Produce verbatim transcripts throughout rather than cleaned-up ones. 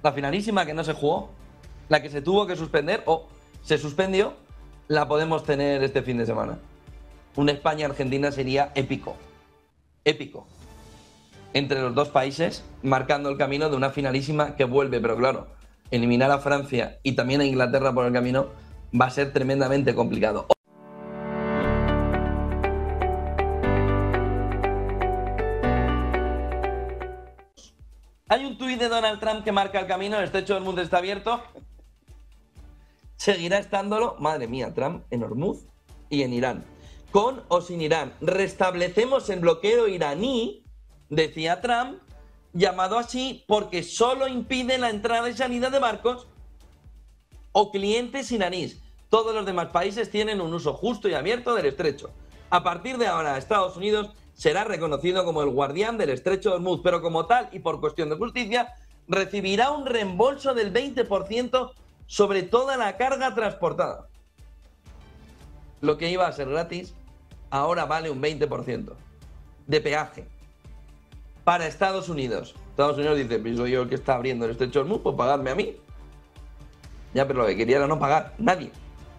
la finalísima que no se jugó, la que se tuvo que suspender o se suspendió, la podemos tener este fin de semana. Un España-Argentina sería épico. Épico. Entre los dos países, marcando el camino de una finalísima que vuelve, pero claro, eliminar a Francia y también a Inglaterra por el camino va a ser tremendamente complicado. Hay un tuit de Donald Trump que marca el camino, el estrecho del mundo está abierto. Seguirá estándolo, madre mía, Trump en Hormuz y en Irán. Con o sin Irán, restablecemos el bloqueo iraní, decía Trump, llamado así porque solo impide la entrada y salida de barcos o clientes iraníes. Todos los demás países tienen un uso justo y abierto del estrecho. A partir de ahora, Estados Unidos será reconocido como el guardián del estrecho de Hormuz, pero como tal y por cuestión de justicia, recibirá un reembolso del veinte por ciento sobre toda la carga transportada. Lo que iba a ser gratis, ahora vale un veinte por ciento de peaje para Estados Unidos. Estados Unidos dice, pues soy yo el que está abriendo el estrecho de Hormuz, pues pagadme a mí. Ya, pero lo que quería era no pagar nadie.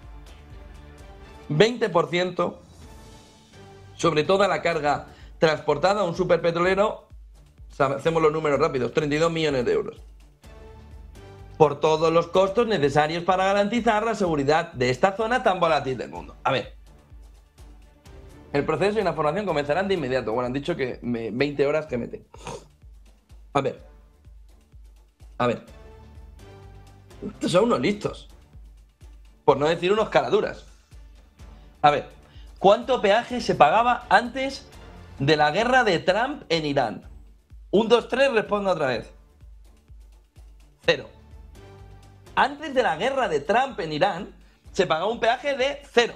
veinte por ciento sobre toda la carga transportada a un superpetrolero, hacemos los números rápidos, treinta y dos millones de euros. Por todos los costos necesarios para garantizar la seguridad de esta zona tan volátil del mundo. A ver, el proceso y la formación comenzarán de inmediato. Bueno, han dicho que me, veinte horas que mete. A ver, a ver, estos son unos listos, por no decir unos caraduras. A ver, ¿cuánto peaje se pagaba antes de la guerra de Trump en Irán? Un, dos, tres, responda otra vez. Cero. Antes de la guerra de Trump en Irán, se pagaba un peaje de cero.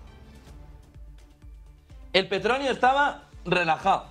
El petróleo estaba relajado.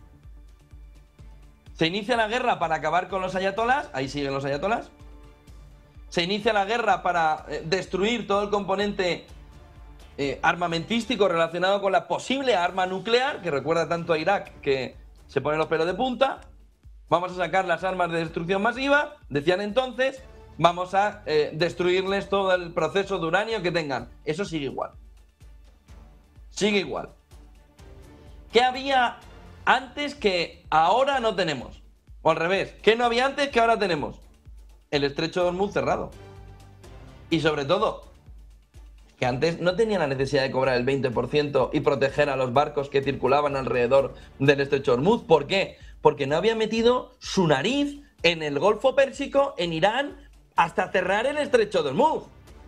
Se inicia la guerra para acabar con los ayatolás, ahí siguen los ayatolás. Se inicia la guerra para eh, destruir todo el componente eh, armamentístico relacionado con la posible arma nuclear, que recuerda tanto a Irak que se pone los pelos de punta. Vamos a sacar las armas de destrucción masiva, decían entonces, vamos a eh, destruirles todo el proceso de uranio que tengan. Eso sigue igual. Sigue igual. ¿Qué había antes que ahora no tenemos? O al revés, ¿qué no había antes que ahora tenemos? El estrecho de Hormuz cerrado. Y sobre todo, que antes no tenía la necesidad de cobrar el veinte por ciento y proteger a los barcos que circulaban alrededor del estrecho de Hormuz. ¿Por qué? Porque no había metido su nariz en el Golfo Pérsico, en Irán, hasta cerrar el estrecho de Hormuz.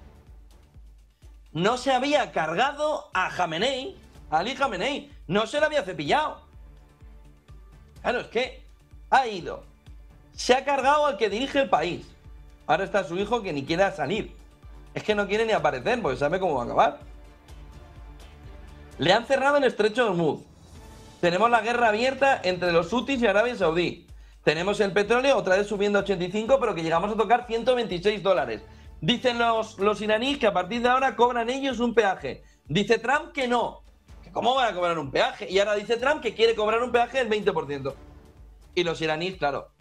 No se había cargado a Jamenei, a Ali Jamenei, no se lo había cepillado. Claro, es que ha ido, se ha cargado al que dirige el país. Ahora está su hijo que ni quiere salir. Es que no quiere ni aparecer porque sabe cómo va a acabar. Le han cerrado el estrecho de Hormuz. Tenemos la guerra abierta entre los hutis y Arabia Saudí. Tenemos el petróleo otra vez subiendo a ochenta y cinco, pero que llegamos a tocar ciento veintiséis dólares. Dicen los, los iraníes que a partir de ahora cobran ellos un peaje. Dice Trump que no. ¿Que ¿Cómo van a cobrar un peaje? Y ahora dice Trump que quiere cobrar un peaje del veinte por ciento. Y los iraníes, claro,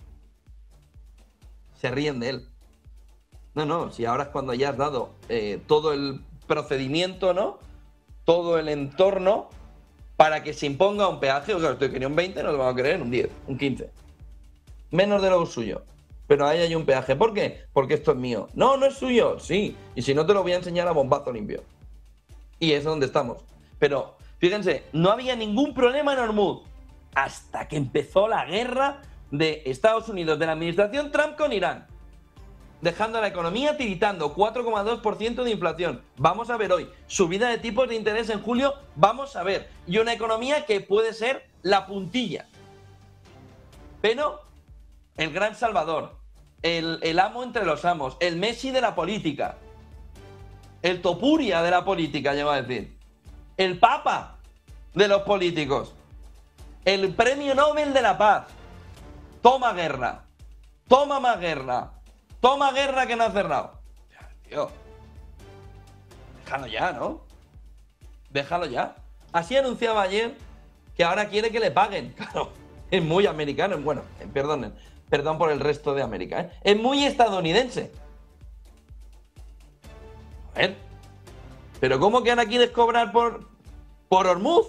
se ríen de él. No, no, si ahora es cuando ya has dado eh, todo el procedimiento, ¿no? Todo el entorno para que se imponga un peaje. O sea, usted quería un veinte, no lo vamos a querer un diez, un quince. Menos de lo suyo. Pero ahí hay un peaje. ¿Por qué? Porque esto es mío. No, no es suyo. Sí. Y si no, te lo voy a enseñar a bombazo limpio. Y es donde estamos. Pero, fíjense, no había ningún problema en Hormuz hasta que empezó la guerra de Estados Unidos, de la administración Trump con Irán. Dejando la economía tiritando, cuatro coma dos por ciento de inflación. Vamos a ver hoy. Subida de tipos de interés en julio, vamos a ver. Y una economía que puede ser la puntilla. Pero el gran salvador, el, el amo entre los amos, el Messi de la política, el Topuria de la política, llevo a decir, el Papa de los políticos, el Premio Nobel de la Paz. Toma guerra, toma más guerra, toma guerra que no ha cerrado. Tío, déjalo ya, ¿no? Déjalo ya. Así anunciaba ayer que ahora quiere que le paguen. Claro, es muy americano, bueno, perdonen. perdón por el resto de América, ¿eh? Es muy estadounidense. A ver. ¿Pero cómo que ahora quieres cobrar por, por Hormuz?